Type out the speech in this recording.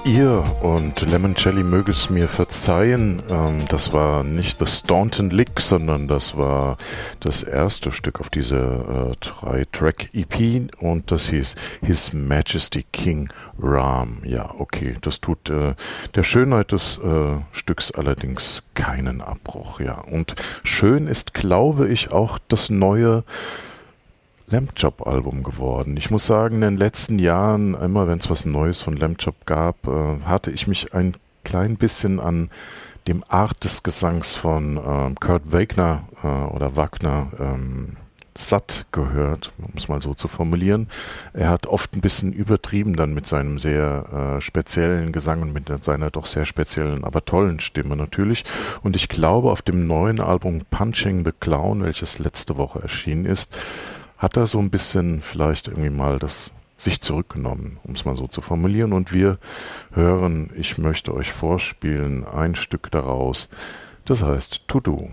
Ihr und Lemoncello möge es mir verzeihen, das war nicht The Staunton Lick, sondern das war das erste Stück auf dieser 3-Track-EP und das hieß His Majesty King Ram. Ja, okay, das tut der Schönheit des Stücks allerdings keinen Abbruch. Ja, und schön ist, glaube ich, auch das neue Lamb Chop Album geworden. Ich muss sagen, in den letzten Jahren, immer wenn es was Neues von Lamb Chop gab, hatte ich mich ein klein bisschen an dem Art des Gesangs von Kurt Wagner oder Wagner satt gehört, um es mal so zu formulieren. Er hat oft ein bisschen übertrieben dann mit seinem sehr speziellen Gesang und mit seiner doch sehr speziellen, aber tollen Stimme natürlich. Und ich glaube, auf dem neuen Album Punching the Clown, welches letzte Woche erschienen ist, hat er so ein bisschen vielleicht irgendwie mal das sich zurückgenommen, um es mal so zu formulieren. Und wir hören, ich möchte euch vorspielen, ein Stück daraus, das heißt To Do.